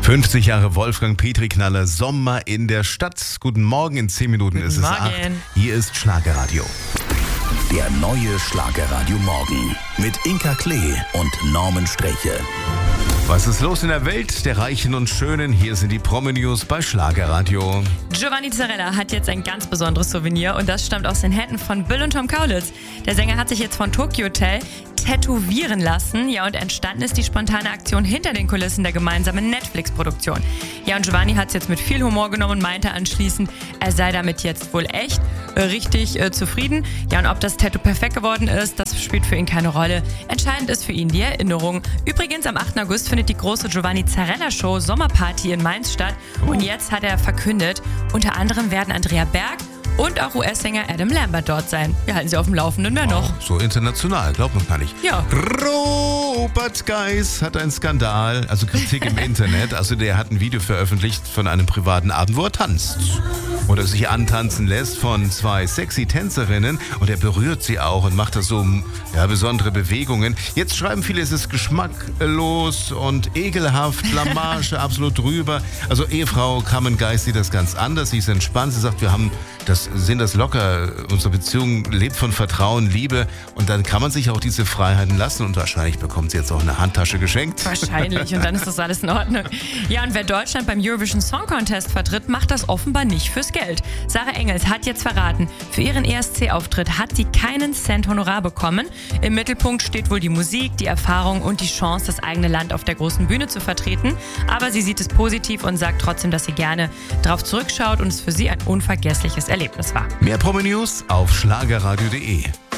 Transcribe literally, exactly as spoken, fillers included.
fünfzig Jahre Wolfgang Petri Knaller, Sommer in der Stadt. Guten Morgen, in zehn Minuten Guten ist es Morgen. acht. Hier ist Schlagerradio. Der neue Schlagerradio Morgen mit Inka Klee und Norman Streche. Was ist los in der Welt der Reichen und Schönen? Hier sind die Promi-News bei Schlagerradio. Giovanni Zarella hat jetzt ein ganz besonderes Souvenir und das stammt aus den Händen von Bill und Tom Kaulitz. Der Sänger hat sich jetzt von Tokyo Hotel tätowieren lassen. Ja, und entstanden ist die spontane Aktion hinter den Kulissen der gemeinsamen Netflix-Produktion. Ja, und Giovanni hat es jetzt mit viel Humor genommen und meinte anschließend, er sei damit jetzt wohl echt äh, richtig äh, zufrieden. Ja, und ob das Tattoo perfekt geworden ist, das spielt für ihn keine Rolle. Entscheidend ist für ihn die Erinnerung. Übrigens, am achten August findet die große Giovanni Zarella Show Sommerparty in Mainz statt. Und jetzt hat er verkündet, unter anderem werden Andrea Berg und auch U S-Sänger Adam Lambert dort sein. Wir halten Sie auf dem Laufenden, wer noch? So international, glaubt man gar nicht. Ja. Robert Geis hat einen Skandal, also Kritik im Internet. Also der hat ein Video veröffentlicht von einem privaten Abend, wo er tanzt. Oder sich antanzen lässt von zwei sexy Tänzerinnen. Und er berührt sie auch und macht da so ja, besondere Bewegungen. Jetzt schreiben viele, es ist geschmacklos und ekelhaft, Blamage, absolut drüber. Also Ehefrau Carmen Geis sieht das ganz anders. Sie ist entspannt. Sie sagt, wir haben das, sehen das locker. Unsere Beziehung lebt von Vertrauen, Liebe. Und dann kann man sich auch diese Freiheiten lassen. Und wahrscheinlich bekommt sie jetzt auch eine Handtasche geschenkt. Wahrscheinlich. Und dann ist das alles in Ordnung. Ja, und wer Deutschland beim Eurovision Song Contest vertritt, macht das offenbar nicht fürs Geld. Sarah Engels hat jetzt verraten, für ihren E S C-Auftritt hat sie keinen Cent Honorar bekommen. Im Mittelpunkt steht wohl die Musik, die Erfahrung und die Chance, das eigene Land auf der großen Bühne zu vertreten. Aber sie sieht es positiv und sagt trotzdem, dass sie gerne darauf zurückschaut und es für sie ein unvergessliches Erlebnis war. Mehr Promi-News auf schlagerradio punkt de.